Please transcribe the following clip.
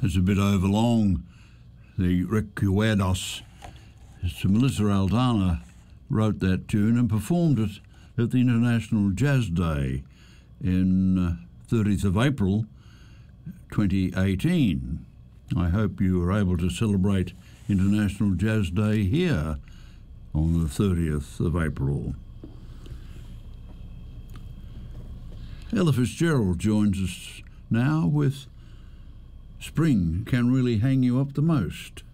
It's a bit overlong. The Recuerdos. Sir Melissa Aldana wrote that tune and performed it at the International Jazz Day in 30th of April 2018. I hope you were able to celebrate International Jazz Day here on the 30th of April. Ella Fitzgerald joins us now with Spring Can Really Hang You Up the Most.